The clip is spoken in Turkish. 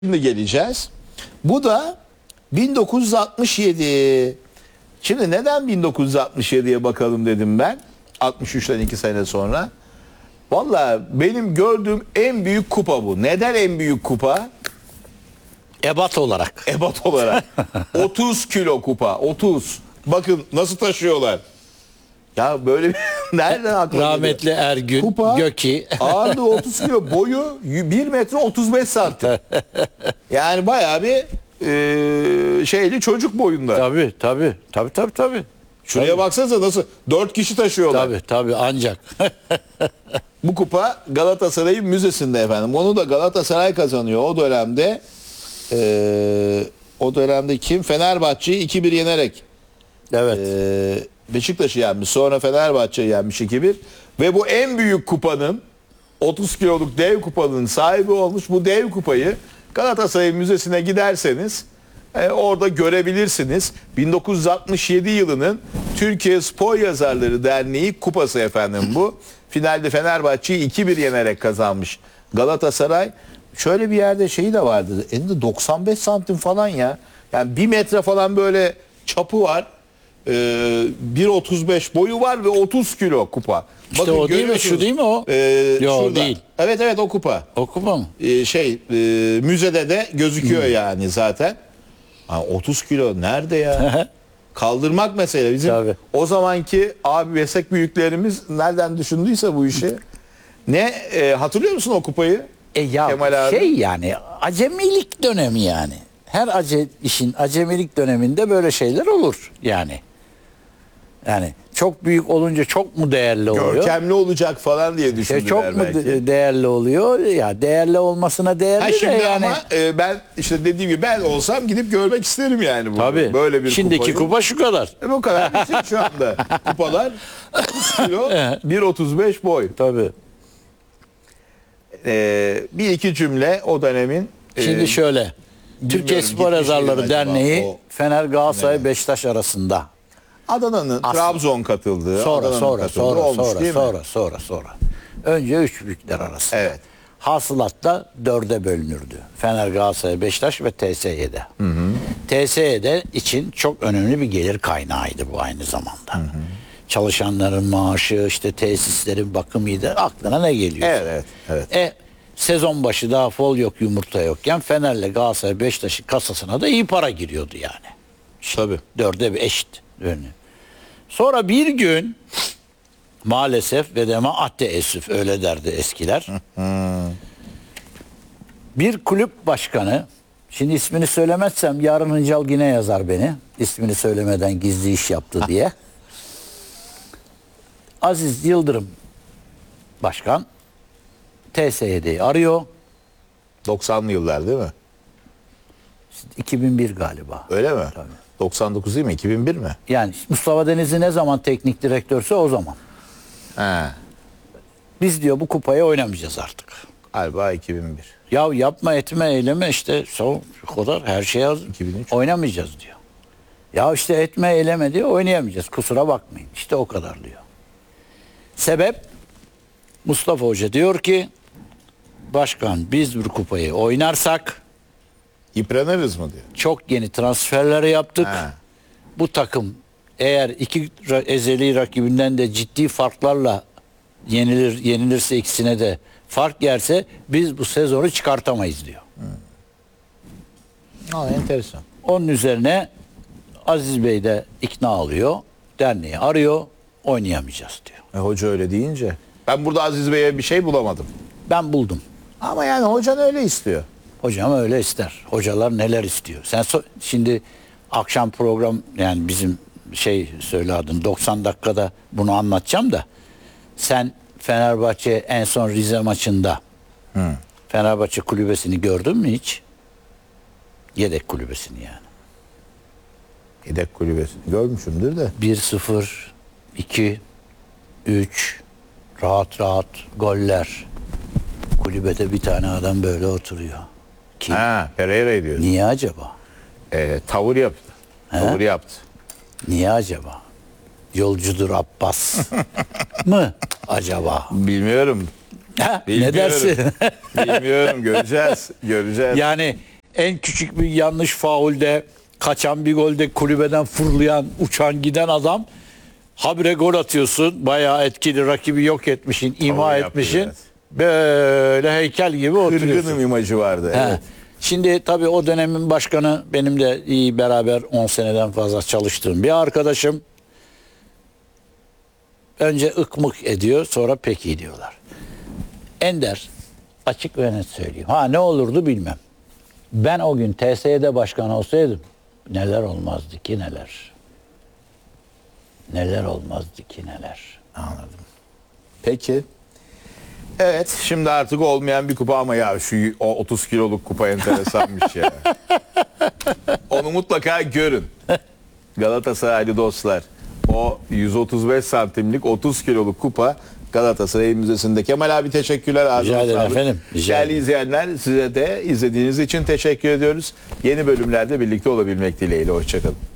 Şimdi geleceğiz. Bu da 1967. Şimdi neden 1967'ye bakalım dedim ben. 63'ten 2 sene sonra. Vallahi benim gördüğüm en büyük kupa bu. Neden en büyük kupa? Ebat olarak. Ebat olarak. 30 kilo kupa. 30. Bakın nasıl taşıyorlar. Ya böyle bir nereden aklına Rahmetli geliyor? Ergün, Kupa, Göki. ağırlığı 30 kilo, boyu 1 metre 35 santim. Yani bayağı bir şeyli çocuk boyunda. Tabii. Şuraya baksanıza nasıl 4 kişi taşıyorlar. Tabii ancak. Bu kupa Galatasaray'ın müzesinde efendim. Onu da Galatasaray kazanıyor o dönemde. O dönemde kim? Fenerbahçe'yi 2-1 yenerek. Evet. Beşiktaş'ı yenmiş. Sonra Fenerbahçe'yi yenmiş 2-1. Ve bu en büyük kupanın 30 kiloluk dev kupanın sahibi olmuş. Bu dev kupayı Galatasaray Müzesi'ne giderseniz orada görebilirsiniz. 1967 yılının Türkiye Spor Yazarları Derneği kupası efendim bu. Finalde Fenerbahçe'yi 2-1 yenerek kazanmış Galatasaray. Şöyle bir yerde şeyi de vardı. Elinde 95 santim falan ya. Yani 1 metre falan böyle çapı var. 1.35 boyu var ve 30 kilo kupa. İşte bakın, o değil mi? Şu değil mi o? Yok değil. Evet o kupa. O kupa mı? Müzede de gözüküyor yani zaten. 30 kilo nerede ya? Kaldırmak mesele. Bizim o zamanki abi meslek büyüklerimiz nereden düşündüyse bu işi. Ne hatırlıyor musun o kupayı? Kemal abi? Yani acemilik dönemi yani. Her işin acemilik döneminde böyle şeyler olur yani. Yani çok büyük olunca çok mu değerli oluyor? Görkemli olacak falan diye düşündüler çok belki. mu değerli oluyor? Ya değerli olmasına değerli şimdi de yani. Ama ben işte dediğim gibi ben olsam gidip görmek isterim yani. Tabii. Böyle bir şimdiki kupayı. Kupa şu kadar. Bu kadar bizim şu anda. Kupalar 30 kilo 1.35 boy. Tabii. Bir iki cümle o dönemin. Şimdi şöyle. Türkiye Spor Yazarları Derneği Fener Galatasaray Beşiktaş arasında. Adana'nın Trabzon katıldığı. Sonra. Önce üç büyükler arasında. Evet. Hasılatta 4'e bölünürdü. Fener Galatasaray Beşiktaş ve TSY'de. TSY'de için çok önemli bir gelir kaynağıydı bu aynı zamanda. Çalışanların maaşı, işte tesislerin bakımıydı. Aklına ne geliyor? Evet. Sezon başı daha fol yok, yumurta yokken Fener'le Galatasaray Beşiktaş'ın kasasına da iyi para giriyordu yani. Tabii. 4'e eşit. Sonra bir gün maalesef ve de teessüf öyle derdi eskiler. Bir kulüp başkanı, şimdi ismini söylemezsem yarın Hıncal yine yazar beni. İsmini söylemeden gizli iş yaptı diye. Aziz Yıldırım başkan TSYD'yi arıyor. 90'lı yıllar değil mi? 2001 galiba. Öyle mi? Tabii. 99 değil mi? 2001 mi? Yani Mustafa Denizli ne zaman teknik direktörse o zaman. Biz diyor bu kupayı oynamayacağız artık. Galiba 2001. Ya yapma etme eyleme işte şu kadar her şey hazır. 2003. Oynamayacağız diyor. Ya işte etme eyleme diyor oynayamayacağız kusura bakmayın. İşte o kadar diyor. Sebep Mustafa Hoca diyor ki başkan biz bir kupayı oynarsak yıpranırız mı diyor. çok yeni transferleri yaptık. Bu takım eğer iki ezeli rakibinden de ciddi farklarla yenilirse ikisine de fark yerse biz bu sezonu çıkartamayız diyor. Enteresan. Onun üzerine Aziz Bey de ikna oluyor. Derneği arıyor. Oynayamayacağız diyor. Hoca öyle deyince. Ben burada Aziz Bey'e bir şey bulamadım. Ben buldum. Ama yani hocan öyle istiyor. Hocam öyle ister. Hocalar neler istiyor? Sen şimdi akşam program yani bizim söyle adın 90 dakikada bunu anlatacağım da sen Fenerbahçe en son Rize maçında Fenerbahçe kulübesini gördün mü hiç? Yedek kulübesini yani. Yedek kulübesini görmüşümdür de. 1-0, 2, 3 rahat goller. Kulübede bir tane adam böyle oturuyor. Kim? Pereira diyor. Niye acaba? Tavır yaptı. Tavır yaptı. Niye acaba? Yolcudur Abbas mı acaba? Bilmiyorum. Ne dersin? Bilmiyorum. Göreceğiz. Yani en küçük bir yanlış faulde, kaçan bir golde kulübeden fırlayan, uçan giden adam, habire gol atıyorsun. Bayağı etkili, rakibi yok etmişsin, imha Faul yaptı, etmişsin. evet. Böyle heykel gibi oturuyorsun. Kırgınım imajı vardı. He. Evet. Şimdi tabii o dönemin başkanı, benim de iyi beraber 10 seneden fazla çalıştığım bir arkadaşım. Önce ıkmık ediyor, sonra peki diyorlar. Ender, açık ve net söyleyeyim. Ha, ne olurdu bilmem. Ben o gün TSE'de başkan olsaydım neler olmazdı ki neler. Neler olmazdı ki neler. Anladım. Peki. Evet, şimdi artık olmayan bir kupa ama ya şu o 30 kiloluk kupa enteresanmış ya. Onu mutlaka görün. Galatasaraylı dostlar. O 135 santimlik 30 kiloluk kupa Galatasaray Müzesi'nde. Kemal abi teşekkürler. Ağzına Rica ederim sağlık. efendim, rica Değerli ederim. izleyenler, size de izlediğiniz için teşekkür ediyoruz. Yeni bölümlerde birlikte olabilmek dileğiyle. Hoşçakalın.